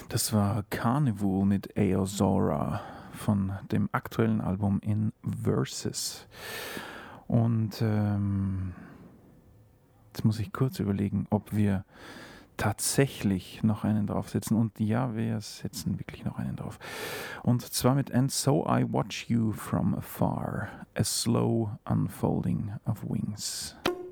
Das war Carnival mit Aozora von dem aktuellen Album In Verses. Und jetzt muss ich kurz überlegen, ob wir tatsächlich noch einen draufsetzen. Und ja, wir setzen wirklich noch einen drauf. Und zwar mit And So I Watch You From Afar, A Slow Unfolding of Wings.